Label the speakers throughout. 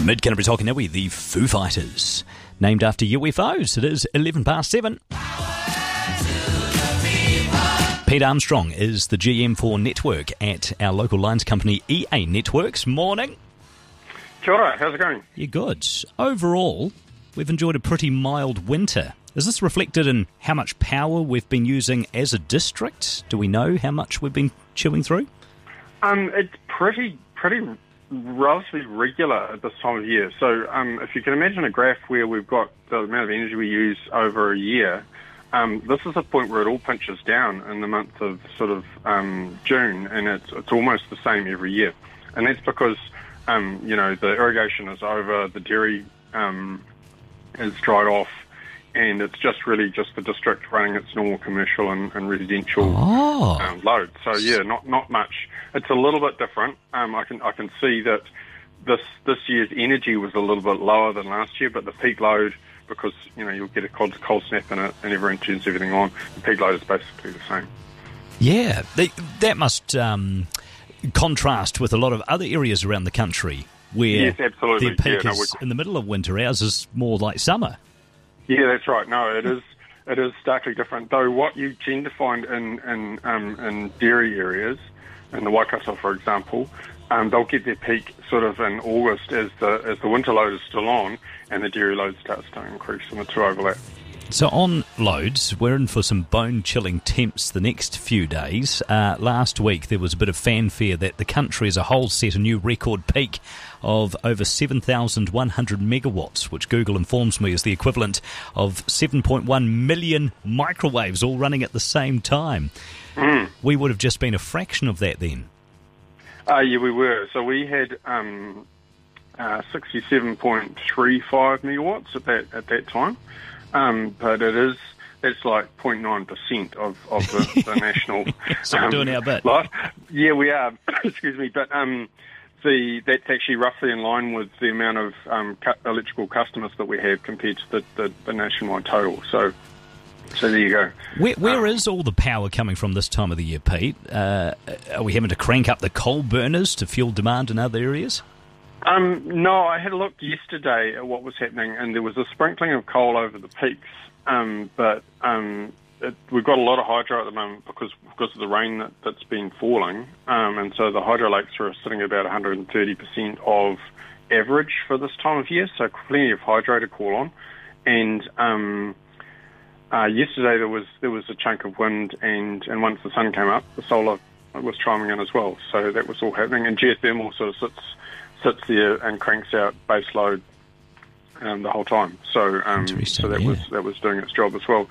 Speaker 1: Mid-Canterbury's Hokoniwi, the Foo Fighters, named after UFOs. It is 7:11. Pete Armstrong is the GM for Network at our local lines company EA Networks. Morning.
Speaker 2: Kia ora, how's it going?
Speaker 1: Yeah, good. Overall, we've enjoyed a pretty mild winter. Is this reflected in how much power we've been using as a district? Do we know how much we've been chewing through?
Speaker 2: It's pretty relatively regular at this time of year. So if you can imagine a graph where we've got the amount of energy we use over a year, this is a point where it all pinches down in the month of sort of June, and it's almost the same every year. And that's because, the irrigation is over, the dairy is dried off, and it's just the district running its normal commercial and residential load. So yeah, not much. It's a little bit different. I can see that this year's energy was a little bit lower than last year, but the peak load, because you'll get a cold snap in it and everyone turns everything on, the peak load is basically the same.
Speaker 1: Yeah, that must contrast with a lot of other areas around the country where
Speaker 2: yes, absolutely.
Speaker 1: their peak is in the middle of winter. Ours is more like summer. Yeah,
Speaker 2: that's right. No, it is starkly different. Though what you tend to find in dairy areas, in the Waikato, for example, they'll get their peak sort of in August as the winter load is still on, and the dairy load starts to increase, and the two overlap.
Speaker 1: So on loads, we're in for some bone-chilling temps the next few days. Last week there was a bit of fanfare that the country as a whole set a new record peak of over 7,100 megawatts, which Google informs me is the equivalent of 7.1 million microwaves all running at the same time. We would have just been a fraction of that then.
Speaker 2: Yeah, we were. So we had 67.35 megawatts at that time. But that's like 0.9% of the national.
Speaker 1: So we're doing our bit.
Speaker 2: Life. Yeah, we are. Excuse me, but that's actually roughly in line with the amount of electrical customers that we have compared to the nationwide total. So there you go.
Speaker 1: Where is all the power coming from this time of the year, Pete? Are we having to crank up the coal burners to fuel demand in other areas?
Speaker 2: No, I had a look yesterday at what was happening, and there was a sprinkling of coal over the peaks. But we've got a lot of hydro at the moment because of the rain that's been falling, and so the hydro lakes are sitting at about 130% of average for this time of year. So plenty of hydro to call on. And yesterday there was a chunk of wind, and once the sun came up, the solar was chiming in as well. So that was all happening, and geothermal sort of sits there and cranks out base load the whole time. So that was doing its job as well.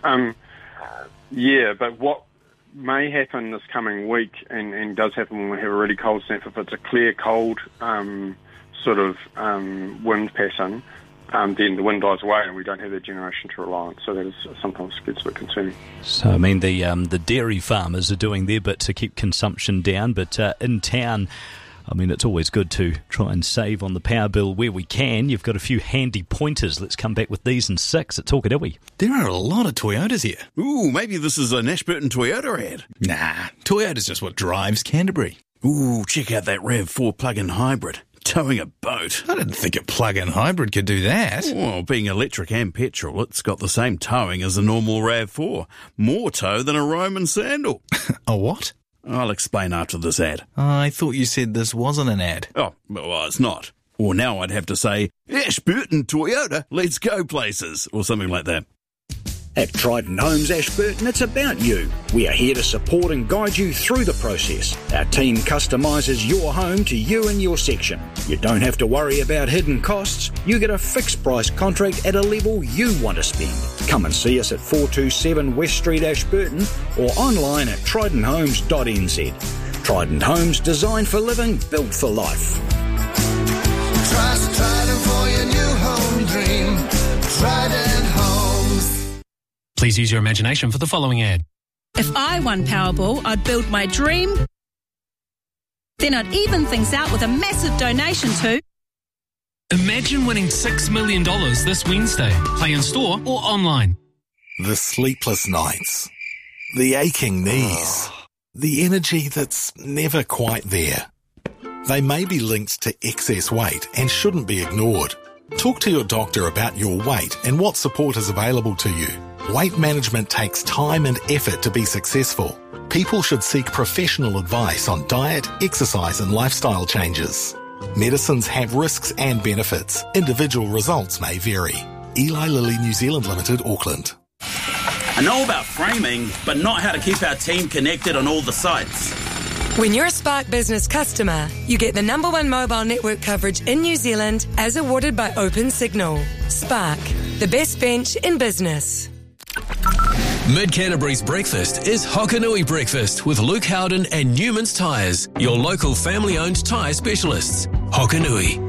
Speaker 2: But what may happen this coming week, and does happen when we have a really cold snap, if it's a clear cold wind pattern, then the wind dies away and we don't have that generation to rely on. So that is sometimes gets a bit concerning.
Speaker 1: So I mean the dairy farmers are doing their bit to keep consumption down, but in town, I mean, it's always good to try and save on the power bill where we can. You've got a few handy pointers. Let's come back with these in 6 at Tokorowi.
Speaker 3: There are a lot of Toyotas here.
Speaker 4: Ooh, maybe this is an Ashburton Toyota ad.
Speaker 3: Nah, Toyota's just what drives Canterbury.
Speaker 4: Ooh, check out that RAV4 plug-in hybrid. Towing a boat.
Speaker 3: I didn't think a plug-in hybrid could do that.
Speaker 4: Well, being electric and petrol, it's got the same towing as a normal RAV4. More tow than a Roman sandal.
Speaker 3: A what?
Speaker 4: I'll explain after this ad.
Speaker 3: I thought you said this wasn't an ad.
Speaker 4: Oh, well, it's not. Or now I'd have to say, Ashburton Toyota, let's go places, or something like that.
Speaker 5: At Trident Homes Ashburton, it's about you. We are here to support and guide you through the process. Our team customises your home to you and your section. You don't have to worry about hidden costs. You get a fixed price contract at a level you want to spend. Come and see us at 427 West Street, Ashburton, or online at tridenthomes.nz. Trident Homes, designed for living, built for life.
Speaker 6: Trust Trident for your new home dream. Trident Homes.
Speaker 7: Please use your imagination for the following ad.
Speaker 8: If I won Powerball, I'd build my dream. Then I'd even things out with a massive donation to...
Speaker 7: Imagine winning $6 million this Wednesday. Play in store or online.
Speaker 9: The sleepless nights. The aching knees. The energy that's never quite there. They may be linked to excess weight and shouldn't be ignored. Talk to your doctor about your weight and what support is available to you. Weight management takes time and effort to be successful. People should seek professional advice on diet, exercise and lifestyle changes. Medicines have risks and benefits. Individual results may vary. Eli Lilly New Zealand Limited, Auckland.
Speaker 10: I know about framing, but not how to keep our team connected on all the sites.
Speaker 11: When you're a Spark Business customer, you get the #1 mobile network coverage in New Zealand as awarded by Open Signal. Spark, the best bench in business.
Speaker 12: Mid Canterbury's breakfast is Hokanui Breakfast with Luke Howden and Newman's Tyres, your local family-owned tyre specialists. Hokanui.